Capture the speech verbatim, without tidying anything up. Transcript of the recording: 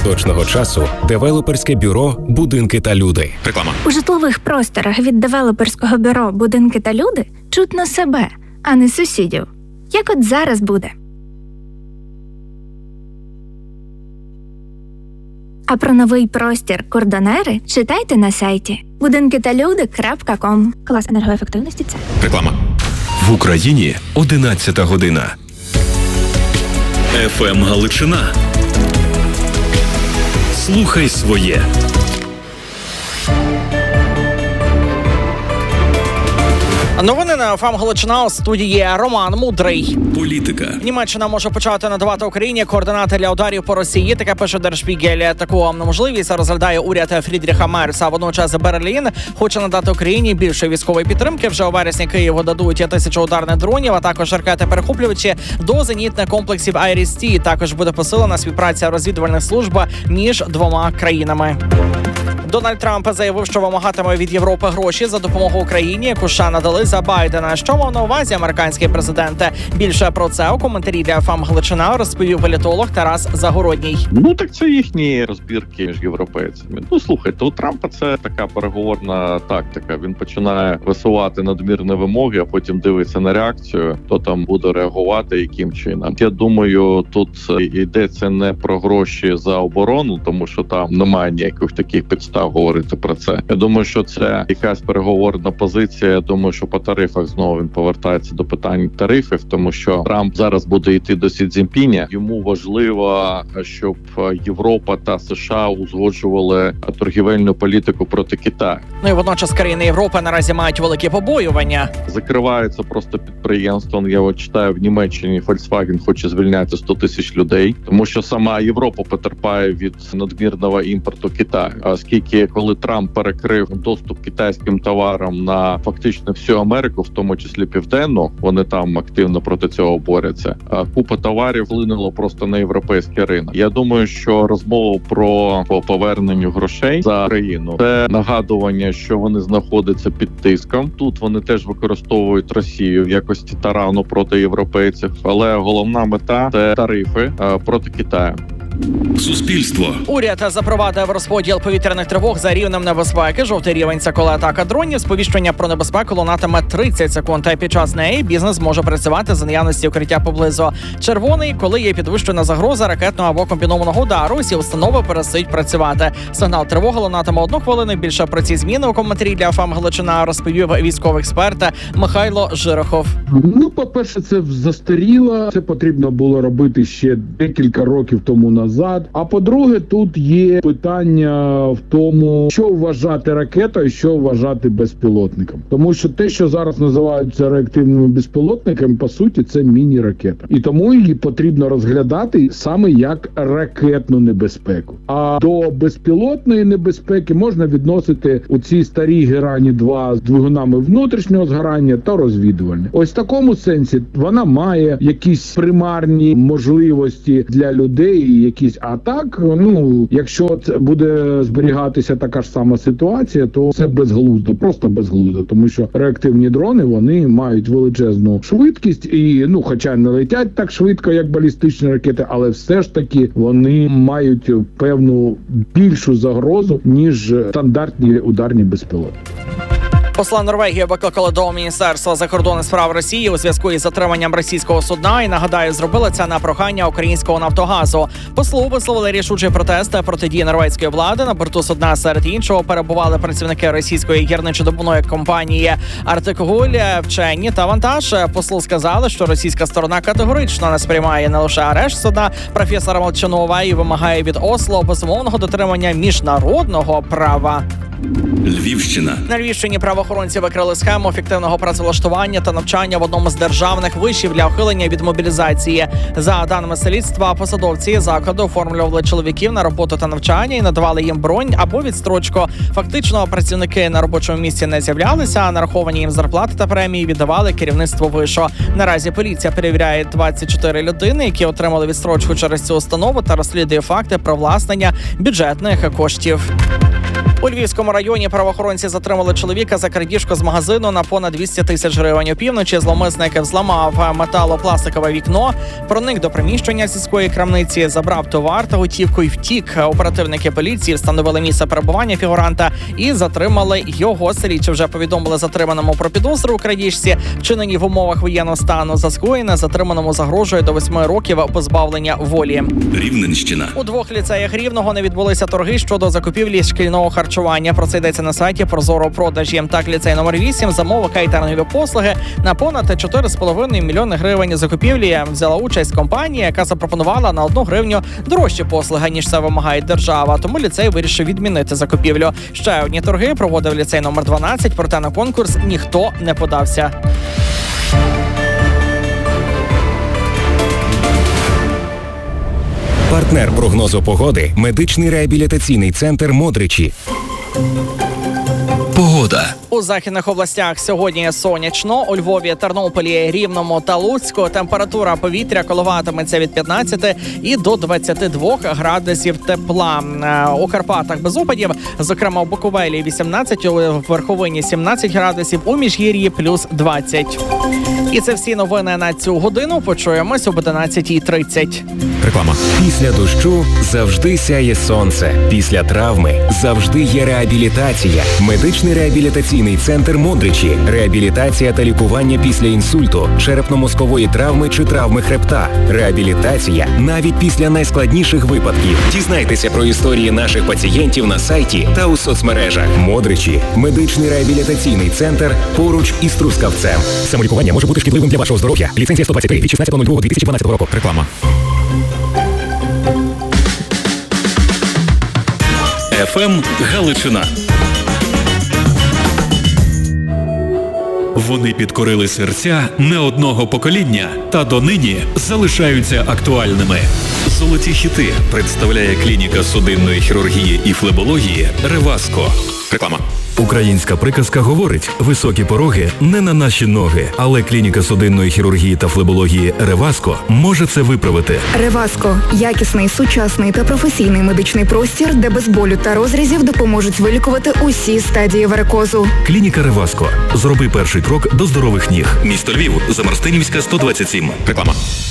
точного часу девелоперське бюро «Будинки та люди». Реклама. У житлових просторах від девелоперського бюро «Будинки та люди» чутно себе, а не сусідів. Як от зараз буде. А про новий простір «Кордонери» читайте на сайті будинки та люди крапка ком. Клас енергоефективності – це. Реклама. В Україні одинадцята година. еф ем Галичина. Слухай своє. Новини на еф ем Галичина, у студії Роман Мудрий. Політика. Німеччина може почати надавати Україні координати для ударів по Росії. Таке пише Der Spiegel. Таку можливість розглядає уряд Фрідріха Мерца. Водночас Берлін хоче надати Україні більше військової підтримки. Вже у вересні Києву дадуть тисячу ударних дронів, а також ракети-перехоплювачі до зенітних комплексів Айріс-Ті. Також буде посилена співпраця розвідувальних служб між двома країнами. Дональд Трамп заявив, що вимагатиме від Європи гроші за допомогу Україні, яку США надали за Байдена. Що мав на увазі американський президент? Більше про це у коментарі для еф ем Галичина розповів політолог Тарас Загородній. Ну так це їхні розбірки між європейцями. Ну слухайте, у Трампа це така переговорна тактика. Він починає висувати надмірні вимоги, а потім дивиться на реакцію, хто там буде реагувати, яким чином. Я думаю, тут йдеться не про гроші за оборону, тому що там немає ніяких таких підстав говорити про це. Я думаю, що це якась переговорна позиція. Я думаю, що по тарифах знову він повертається до питань тарифів, тому що Трамп зараз буде йти до Сі Цзіньпіня. Йому важливо, щоб Європа та США узгоджували торгівельну політику проти Китаю. Ну і водночас країни Європи наразі мають великі побоювання. Закриваються просто підприємства. Я от читаю, в Німеччині Volkswagen хоче звільняти сто тисяч людей, тому що сама Європа потерпає від надмірного імпорту Китаю. Оскільки коли Трамп перекрив доступ китайським товарам на фактично всю Америку, в тому числі південну, вони там активно проти цього борються. Купа товарів вплинуло просто на європейський ринок. Я думаю, що розмова про по поверненню грошей за країну – це нагадування, що вони знаходяться під тиском. Тут вони теж використовують Росію в якості тарану проти європейців, але головна мета – це тарифи проти Китаю. Суспільство. Уряд запровадив розподіл повітряних тривог за рівнем небезпеки. Жовтий рівень – це коли атака дронів. Сповіщення про небезпеку лунатиме тридцять секунд, а під час неї бізнес може працювати за наявності укриття поблизу. Червоний – коли є підвищена загроза ракетного або комбінованого удару, всі установи перестають працювати. Сигнал тривоги лунатиме одну хвилину. Більше про ці зміни у коментарі для еф ем Галичина розповів військовий експерт Михайло Жирохов. Ну, по-перше, це застаріло. Це потрібно було робити ще декілька років тому назад. А по-друге, тут є питання в тому, що вважати ракетою, що вважати безпілотником. Тому що те, що зараз називаються реактивними безпілотниками, по суті, це міні-ракета. І тому її потрібно розглядати саме як ракетну небезпеку. А до безпілотної небезпеки можна відносити у ці старі Герані два з двигунами внутрішнього згорання та розвідувальні. Ось в такому сенсі вона має якісь примарні можливості для людей, які А так, ну, якщо це буде зберігатися така ж сама ситуація, то це безглуздо, просто безглуздо, тому що реактивні дрони, вони мають величезну швидкість і, ну, хоча не летять так швидко, як балістичні ракети, але все ж таки вони мають певну більшу загрозу, ніж стандартні ударні безпілотники. Посла Норвегії викликали до Міністерства закордонних справ Росії у зв'язку із затриманням російського судна і, нагадаю, зробили це на прохання українського Нафтогазу. Послу висловили рішучий протест проти дії норвезької влади. На борту судна, серед іншого, перебували працівники російської гірничодобувної компанії «Артикгуль», вчені та вантаж. Послу сказали, що російська сторона категорично не сприймає не лише арешт судна професора Молчанова і вимагає від Осло безумовного дотримання міжнародного права. Львівщина. На Львівщині правоохоронці викрили схему фіктивного працевлаштування та навчання в одному з державних вишів для ухилення від мобілізації. За даними слідства, посадовці закладу оформлювали чоловіків на роботу та навчання і надавали їм бронь або відстрочку. Фактично, працівники на робочому місці не з'являлися, а нараховані їм зарплати та премії віддавали керівництво вишу. Наразі поліція перевіряє двадцять чотири людини, які отримали відстрочку через цю установу, та розслідує факти привласнення бюджетних коштів. У Львівському районі правоохоронці затримали чоловіка за крадіжку з магазину на понад двісті тисяч гривень. Опівночі зловмисник взламав металопластикове вікно, проник до приміщення сільської крамниці, забрав товар та готівку і втік. Оперативники поліції встановили місце перебування фігуранта і затримали його. Слідчі вже повідомили затриманому про підозру у крадіжці, вчинені в умовах воєнного стану. За скоєне затриманому загрожує до восьми років позбавлення волі. Рівненщина. У двох ліцеях Рівного не відбулися торги щодо закупівлі шкільного харчування. Про це йдеться на сайті Прозоро продажі. Так, ліцей номер вісім замовив кейтерингові послуги на понад чотири з половиною мільйони гривень. Закупівлі взяла участь компанія, яка запропонувала на одну гривню дорожчі послуги, ніж це вимагає держава. Тому ліцей вирішив відмінити закупівлю. Ще одні торги проводив ліцей номер дванадцять, проте на конкурс ніхто не подався. Партнер прогнозу погоди – медичний реабілітаційний центр «Модричі». Погода. У західних областях сьогодні сонячно. У Львові, Тернополі, Рівному та Луцьку температура повітря коливатиметься від п'ятнадцяти і до двадцяти двох градусів тепла. У Карпатах без опадів, зокрема у Буковелі вісімнадцять, у Верховині сімнадцять градусів, у Міжгір'ї плюс двадцять. І це всі новини на цю годину. Почуємось об одинадцятій тридцять. Реклама. Після дощу завжди сяє сонце. Після травми завжди є реабілітація. Медичний реабілітаційний центр «Модричі». Реабілітація та лікування після інсульту, черепно-мозкової травми чи травми хребта. Реабілітація навіть після найскладніших випадків. Дізнайтеся про історії наших пацієнтів на сайті та у соцмережах. «Модричі» – медичний реабілітаційний центр поруч із Трускавцем. Самолікування може бути шкідливим для вашого здоров'я. Ліцензія сто двадцять три від шістнадцятого лютого дві тисячі дванадцятого року. Реклама. еф ем Галичина. Вони підкорили серця не одного покоління та донині залишаються актуальними. Золоті хіти представляє клініка судинної хірургії і флебології «Реваско». Реклама. Українська приказка говорить: високі пороги не на наші ноги, але клініка судинної хірургії та флебології «Реваско» може це виправити. «Реваско» – якісний, сучасний та професійний медичний простір, де без болю та розрізів допоможуть вилікувати усі стадії варикозу. Клініка «Реваско». Зроби перший крок до здорових ніг. Місто Львів, Замарстинівська, сто двадцять сім. Реклама.